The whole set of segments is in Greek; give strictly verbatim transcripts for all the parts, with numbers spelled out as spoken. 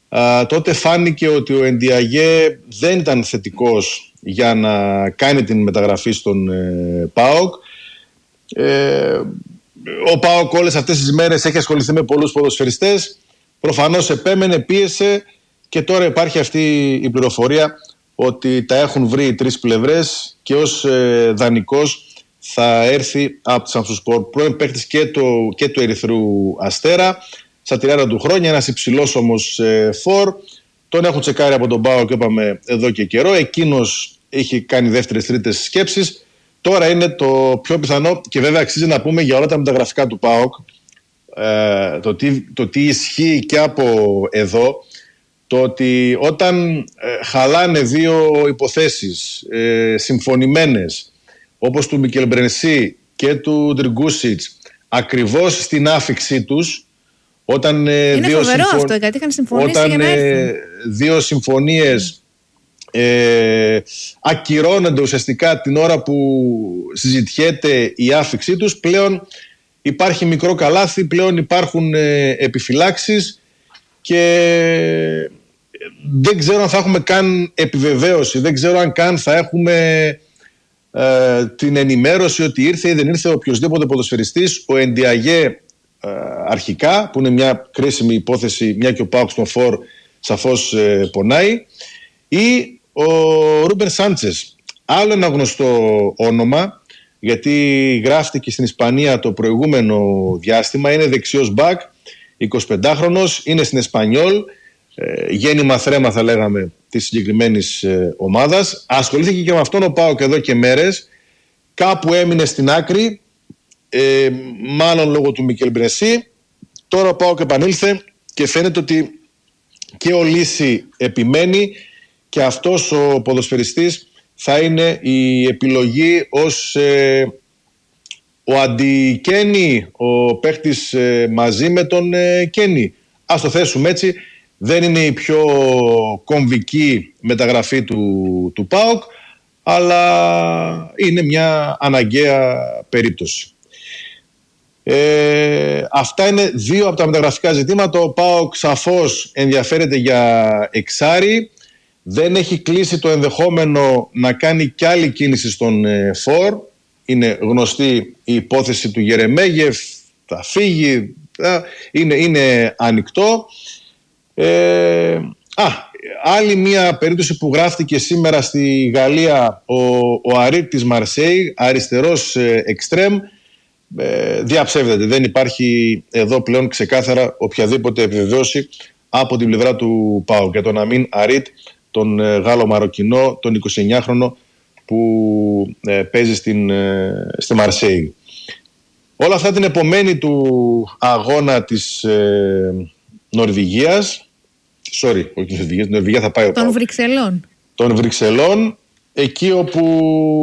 α, τότε φάνηκε ότι ο Ενδιαγέ δεν ήταν θετικός για να κάνει την μεταγραφή στον ε, ΠΑΟΚ. Ε, ο ΠΑΟΚ όλες αυτές τις μέρες έχει ασχοληθεί με πολλούς ποδοσφαιριστές. Προφανώς επέμενε, πίεσε και τώρα υπάρχει αυτή η πληροφορία ότι τα έχουν βρει οι τρεις πλευρές και ως ε, δανεικός θα έρθει από τη Σαμσουσπορ, πρώην παίκτης και, το, και του Ερυθρού Αστέρα, στα τριάντα του χρόνια, ένας υψηλός όμως ε, φορ. Τον έχουν τσεκάρει από τον ΠΑΟΚ και είπαμε εδώ και καιρό. Εκείνος είχε κάνει δεύτερες τρίτες σκέψεις. Τώρα είναι το πιο πιθανό και βέβαια αξίζει να πούμε για όλα τα μεταγραφικά του ΠΑΟΚ ε, το, τι, το τι ισχύει και από εδώ, το ότι όταν ε, χαλάνε δύο υποθέσεις ε, συμφωνημένες όπως του Μικελ Μπρενσί και του Τριγκούσιτς ακριβώς στην άφιξή τους, όταν ε, είναι δύο, φοβερό συμφω... αυτό, γιατί είχαν συμφωνήσει όταν, για να έρθουν. ε, δύο συμφωνίες ε, ακυρώνονται ουσιαστικά την ώρα που συζητιέται η άφιξή τους, πλέον υπάρχει μικρό καλάθι, πλέον υπάρχουν ε, επιφυλάξεις και δεν ξέρω αν θα έχουμε καν επιβεβαίωση, δεν ξέρω αν καν θα έχουμε ε, την ενημέρωση ότι ήρθε ή δεν ήρθε οποιοσδήποτε ποδοσφαιριστής. Ο Ενδιαγέ ε, αρχικά, που είναι μια κρίσιμη υπόθεση, μια και ο ΠΑΟΚ στον φορ σαφώς ε, πονάει, ή ο Ρούμπεν Σάντσες, άλλο ένα γνωστό όνομα, γιατί γράφτηκε στην Ισπανία το προηγούμενο διάστημα, είναι δεξιός μπακ, εικοσιπεντάχρονος, είναι στην Εσπανιόλ, ε, γέννημα θρέμα θα λέγαμε της συγκεκριμένης ε, ομάδας. Ασχολήθηκε και με αυτόν ο ΠΑΟΚ εδώ και μέρες, κάπου έμεινε στην άκρη, ε, μάλλον λόγω του Μικελ Μπρενσί. Τώρα ο ΠΑΟΚ επανήλθε και φαίνεται ότι και ο Λύση επιμένει και αυτός ο ποδοσφαιριστής θα είναι η επιλογή ως ε, ο αντικένι, ο παίχτης ε, μαζί με τον ε, Κένι. Ας το θέσουμε έτσι, δεν είναι η πιο κομβική μεταγραφή του, του ΠΑΟΚ, αλλά είναι μια αναγκαία περίπτωση. Ε, αυτά είναι δύο από τα μεταγραφικά ζητήματα. Ο ΠΑΟΚ σαφώς ενδιαφέρεται για εξάρι. Δεν έχει κλείσει το ενδεχόμενο να κάνει κι άλλη κίνηση στον ε, φορ. Είναι γνωστή η υπόθεση του Γερεμέγεφ, θα φύγει, θα, είναι, είναι ανοιχτό. Ε, α, άλλη μια περίπτωση που γράφτηκε σήμερα στη Γαλλία, ο, ο Αρίτ της Μαρσέη, αριστερός ε, εξτρέμ, ε, διαψεύδεται. Δεν υπάρχει εδώ πλέον ξεκάθαρα οποιαδήποτε επιβεβαίωση από την πλευρά του ΠΑΟΚ για τον Αμίν Αρίτ, τον ε, Γάλλο Μαροκινό, τον εικοσιεννιάχρονο που ε, παίζει στην, ε, στη Μαρσέη. Όλα αυτά την επομένη του αγώνα της ε, Νορβηγίας, sorry, όχι της Νορβηγίας, την Νορβηγία θα πάει ο Των ΠΑΟΚ. Βρυξελών. Των Βρυξελών, εκεί όπου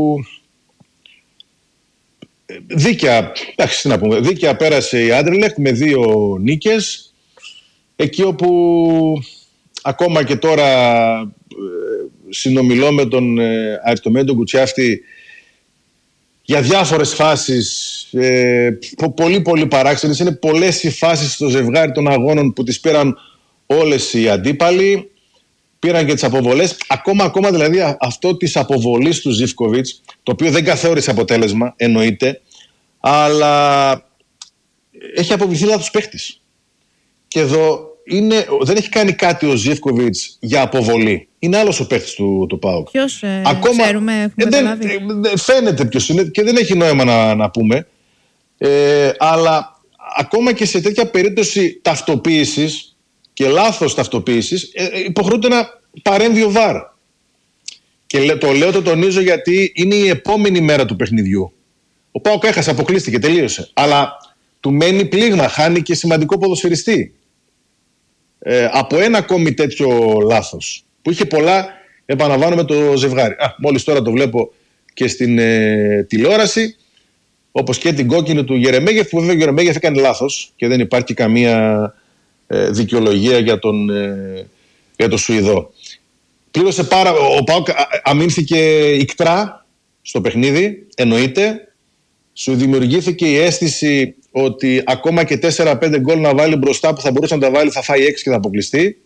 δίκαια, εντάξει, να πούμε, δίκαια πέρασε η Άντερλεχτ με δύο νίκες, εκεί όπου ακόμα και τώρα συνομιλώ με τον ε, Αριστομένη τον Κουτσιάφτη για διάφορες φάσεις, ε, πολύ πολύ παράξενες. Είναι πολλές οι φάσεις στο ζευγάρι των αγώνων που τις πήραν όλες οι αντίπαλοι, πήραν και τις αποβολές. Ακόμα, ακόμα δηλαδή αυτό της αποβολής του Ζίβκοβιτς, το οποίο δεν καθόρισε αποτέλεσμα, εννοείται, αλλά έχει αποβληθεί λάθος παίχτης. Και εδώ είναι, δεν έχει κάνει κάτι ο Ζίβκοβιτς για αποβολή. Είναι άλλος ο παίχτης του, του ΠΑΟΚ. Ποιος ε, ακόμα, ξέρουμε, έχουμε ε, δεν, ε, φαίνεται ποιος είναι και δεν έχει νόημα να, να πούμε. Ε, αλλά ακόμα και σε τέτοια περίπτωση ταυτοποίησης και λάθος ταυτοποίησης, ε, υποχρεούται να παρέμβει ο βαρ. Και το λέω, το τονίζω, γιατί είναι η επόμενη μέρα του παιχνιδιού. Ο ΠΑΟΚ έχασε, αποκλείστηκε, τελείωσε. Αλλά του μένει πλήγμα, χάνει και σημαντικό ποδοσφαιριστή. Ε, από ένα ακόμη τέτοιο λάθος που είχε πολλά, επαναλαμβάνω, με το ζευγάρι. Α, μόλις τώρα το βλέπω και στην ε, τηλεόραση, όπως και την κόκκινη του Γερεμέγεφ, που βέβαια ο Γερεμέγεφ έκανε λάθος και δεν υπάρχει καμία ε, δικαιολογία για τον, ε, για τον Σουηδό. Πλήρωσε πάρα, ο ΠΑΟΚ αμήνθηκε ικτρά στο παιχνίδι, εννοείται. Σου δημιουργήθηκε η αίσθηση ότι ακόμα και τέσσερα πέντε γκολ να βάλει μπροστά, που θα μπορούσε να τα βάλει, θα φάει έξι και θα αποκλειστεί.